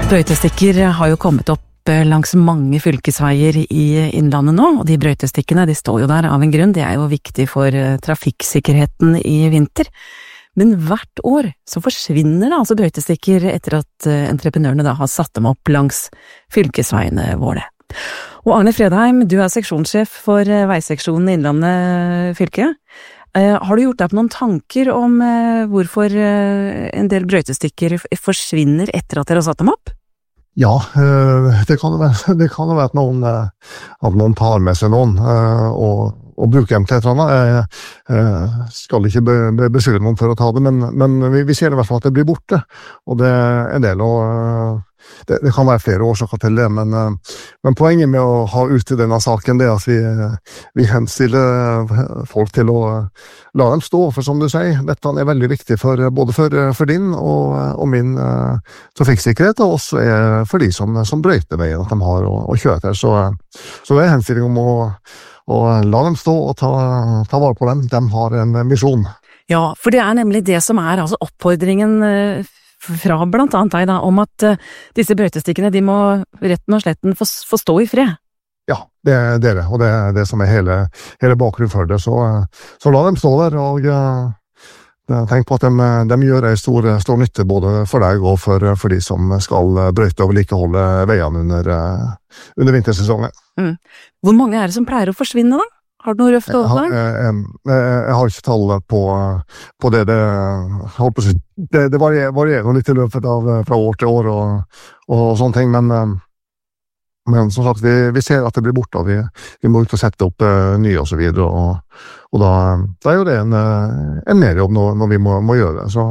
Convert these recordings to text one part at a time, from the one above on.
Brøytestikker har jo kommet opp langs mange fylkesveier i innlandet nå, og de brøytestikkene, de står jo der av en grunn, de er jo viktig for trafikksikkerheten i vinter. Men hvert år så forsvinner det altså brøytestikker etter at entreprenørene da har satt dem opp langs fylkesveiene våre. Og Arne Fredheim, du er seksjonssjef for veiseksjonen i Innlandet fylke. Har du gjort deg på noen tanker om hvorfor en del brøytestikker forsvinner etter at dere har satt dem opp? Ja, det kan jo være at noen tar med seg noen og bruker dem til et eller annet. Jeg skal ikke beskylde noen for å ta det, men vi ser i hvert fall at det blir borte, og det er en del, og det kan være flere årsaker til det, men poenget med å ha ute denne saken det er at vi henstiller folk til å la dem stå, for som du sier, dette er veldig viktig både for din og min trafikksikkerhet, og også for de som brøyter veien at de har å kjøre til. Så det er henstilling om å la dem stå og ta vare på dem. De har en misjon. Ja, for det er nemlig det som er altså oppfordringen fra blant annet deg da, om at disse brøytestikkene, de må retten og sletten få stå i fred. Ja, det er det, og det er det som er hele bakgrunnen for det. Så la dem stå der, og tenk på at de gjør en stor nytte både for deg og for de som skal brøyte og vedlikeholde veiene under vintersesongen. Mm. Hvor mange er det som pleier å forsvinne da? Har du noe røft overslag? Jeg har ikke tallet på det. Det varierer litt i løpet av fra år til år og sånne ting, men som sagt, vi ser at det blir borte, og vi må ut og sette opp nye og så videre, og da er jo det en merjobb når vi må gjøre det, så...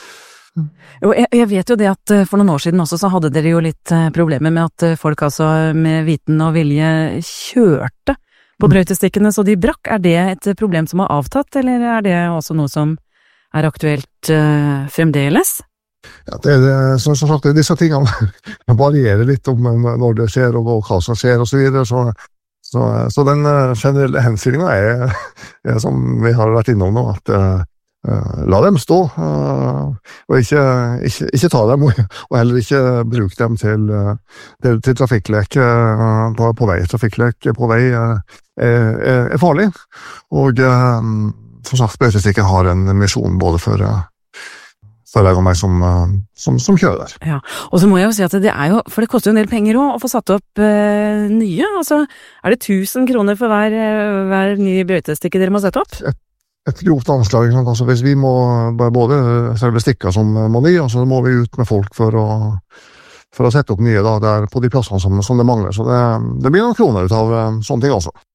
Jeg vet jo det at for noen år siden også så hadde dere jo litt problemer med at folk altså med viten og vilje kjørte på brøytestikkene, så de brakk. Er det et problem som har avtatt, eller er det også noe som er aktuelt fremdeles? Ja, som sagt, disse tingene varierer litt om når det skjer og hva som skjer og så videre, så den generelle henstillingen er som vi har vært innom nå, at la dem stå, og ikke ta dem, og heller ikke bruke dem til trafikklek på vei. Trafikklek på vei er farlig, og som sagt, brøytestikker har en misjon både for deg og meg som kjører der. Ja, og så må jeg jo si at det er jo, for det koster jo en del penger også, å få satt opp nye, altså er det 1000 kroner for hver nye brøytestikke dere må sette opp? Et grovt anslag, altså hvis vi må både selve stikka som må ny, og så må vi ut med folk for å sette opp nye da, der på de plassene som det mangler, så det blir noen kroner ut av sånne ting også.